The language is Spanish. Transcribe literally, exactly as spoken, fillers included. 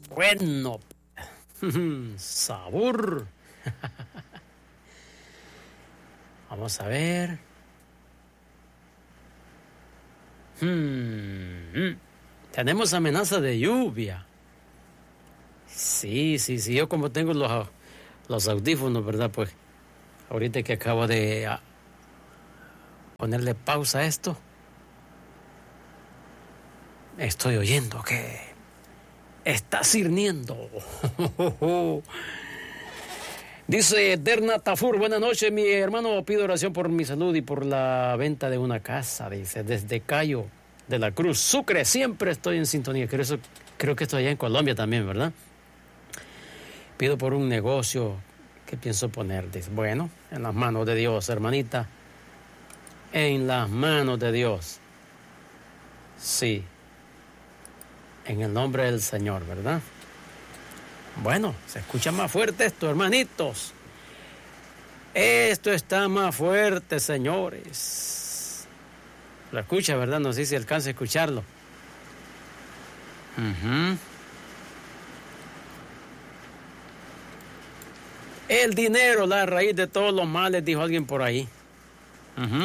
Bueno, sabor. Vamos a ver. Hmm. Tenemos amenaza de lluvia. Sí, sí, sí. Yo como tengo los, los audífonos, ¿verdad? Pues ahorita que acabo de a, ponerle pausa a esto, estoy oyendo que está sirniendo. Dice Derna Tafur, buenas noches, mi hermano, pido oración por mi salud y por la venta de una casa, dice, desde Cayo de la Cruz, Sucre, siempre estoy en sintonía, creo, eso, creo que estoy allá en Colombia también, ¿verdad? Pido por un negocio que pienso poner, dice, bueno, en las manos de Dios, hermanita, en las manos de Dios, sí, en el nombre del Señor, ¿verdad? Bueno, se escucha más fuerte esto, hermanitos. Esto está más fuerte, señores. Lo escucha, ¿verdad? No sé si alcanza a escucharlo. Uh-huh. El dinero, la raíz de todos los males, dijo alguien por ahí. Uh-huh.